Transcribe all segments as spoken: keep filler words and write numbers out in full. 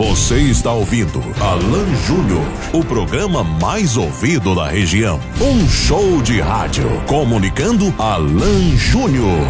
Você está ouvindo Alan Júnior, o programa mais ouvido da região. Um show de rádio comunicando Alan Júnior.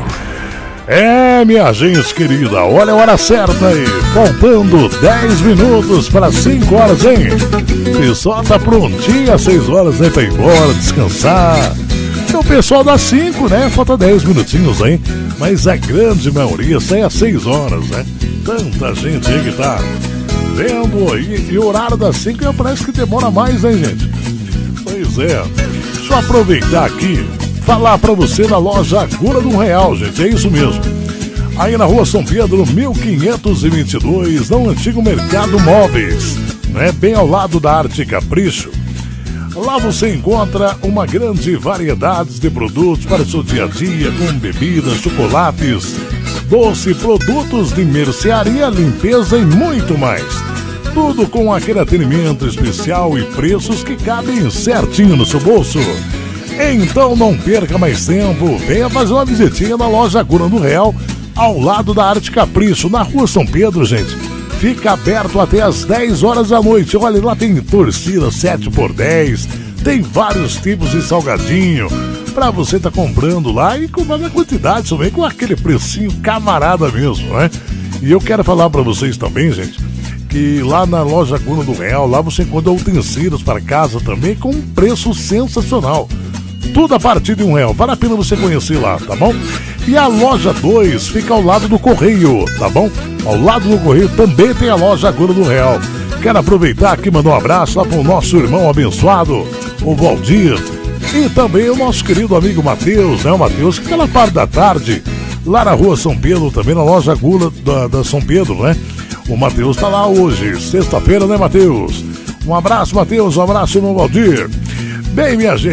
É, minha gente querida, olha a hora certa aí. Faltando dez minutos para cinco horas, hein? E só tá prontinho às seis horas, né? Pra ir embora, descansar. E o pessoal dá cinco, né? Falta dez minutinhos, hein? Mas a grande maioria sai às seis horas, né? Tanta gente aí que tá vendo aí. E o horário das cinco parece que demora mais, hein, gente? Pois é. Deixa eu aproveitar aqui, falar pra você da loja Agulha do Real, gente. É isso mesmo. Aí na rua São Pedro, mil quinhentos e vinte e dois, no antigo Mercado Móveis, né? Bem ao lado da Arte Capricho. Lá você encontra uma grande variedade de produtos para o seu dia a dia, como bebidas, chocolates, doce, produtos de mercearia, limpeza e muito mais. Tudo com aquele atendimento especial e preços que cabem certinho no seu bolso. Então não perca mais tempo, venha fazer uma visitinha na loja Agulha do Real, ao lado da Arte Capricho, na rua São Pedro, gente. Fica aberto até às dez horas da noite. Olha, lá tem torcida sete por dez, tem vários tipos de salgadinho pra você tá comprando lá e comprando a quantidade também, com aquele precinho camarada mesmo, né? E eu quero falar pra vocês também, gente, que lá na loja Agulha do Real, lá você encontra utensílios para casa também com um preço sensacional. Tudo a partir de um real. Vale a pena você conhecer lá, tá bom? E a loja dois fica ao lado do Correio, tá bom? Ao lado do Correio também tem a loja Agulha do Real. Quero aproveitar aqui e mandar um abraço lá pro nosso irmão abençoado, o Valdir. E também o nosso querido amigo Matheus, né? O Matheus que tá na parte da tarde, lá na rua São Pedro, também na loja Agulha da, da São Pedro, né? O Matheus tá lá hoje, sexta-feira, né, Matheus? Um abraço, Matheus, um abraço, irmão Valdir. Bem, minha gente.